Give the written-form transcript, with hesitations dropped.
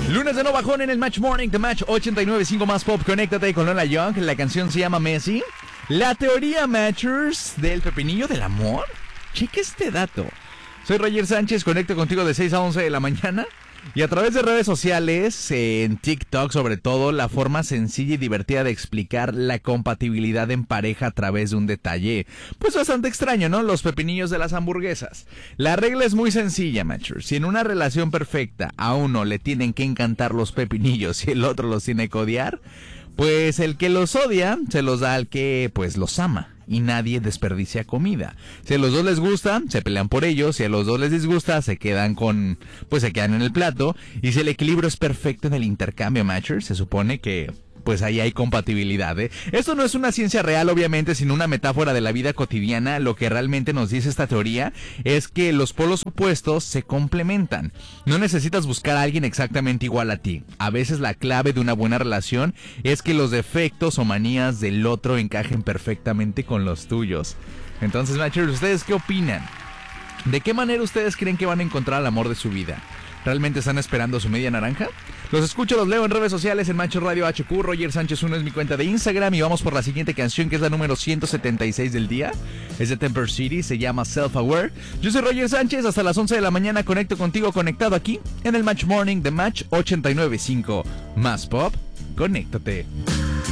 Lunes de no bajón en el Match Morning, The Match 89.5 más pop. Conéctate con Lola Young. La canción se llama Messi. La teoría Matchers del pepinillo del amor. Cheque este dato. Soy Roger Sánchez, conecto contigo de 6 a 11 de la mañana. Y a través de redes sociales, en TikTok sobre todo, la forma sencilla y divertida de explicar la compatibilidad en pareja a través de un detalle, pues bastante extraño, ¿no? Los pepinillos de las hamburguesas. La regla es muy sencilla, Matchers. Si en una relación perfecta a uno le tienen que encantar los pepinillos y el otro los tiene que odiar, pues el que los odia se los da al que pues los ama. Y nadie desperdicia comida. Si a los dos les gusta, se pelean por ellos. Si a los dos les disgusta, se quedan en el plato. Y si el equilibrio es perfecto en el intercambio, Matchers, se supone que pues ahí hay compatibilidad, ¿eh? Esto no es una ciencia real, obviamente, sino una metáfora de la vida cotidiana. Lo que realmente nos dice esta teoría es que los polos opuestos se complementan. No necesitas buscar a alguien exactamente igual a ti. A veces la clave de una buena relación es que los defectos o manías del otro encajen perfectamente con los tuyos. Entonces, Matchers, ¿ustedes qué opinan? ¿De qué manera ustedes creen que van a encontrar el amor de su vida? ¿Realmente están esperando su media naranja? Los escucho, los leo en redes sociales, en Macho Radio HQ. Roger Sánchez 1 es mi cuenta de Instagram. Y vamos por la siguiente canción, que es la número 176 del día. Es de Temper City, se llama Self Aware. Yo soy Roger Sánchez, hasta las 11 de la mañana conecto contigo, conectado aquí en el Match Morning de Match 89.5. Más pop, conéctate.